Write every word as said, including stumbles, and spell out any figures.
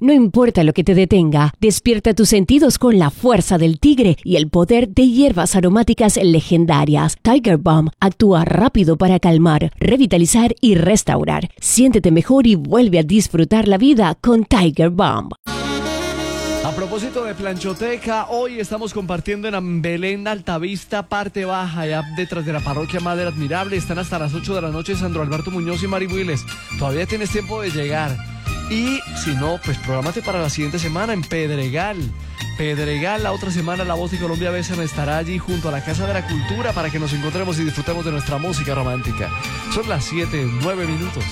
No importa lo que te detenga, despierta tus sentidos con la fuerza del tigre y el poder de hierbas aromáticas legendarias. Tiger Balm actúa rápido para calmar, revitalizar y restaurar. Siéntete mejor y vuelve a disfrutar la vida con Tiger Balm. A propósito de planchoteca, hoy estamos compartiendo en Belén Altavista, parte baja, allá detrás de la parroquia Madre Admirable. Están hasta las ocho de la noche Sandro Alberto Muñoz y Mari Builes. Todavía tienes tiempo de llegar. Y si no, pues prográmate para la siguiente semana en Pedregal. Pedregal, la otra semana La Voz de Colombia Besan estará allí junto a la Casa de la Cultura para que nos encontremos y disfrutemos de nuestra música romántica. Son las siete, nueve minutos.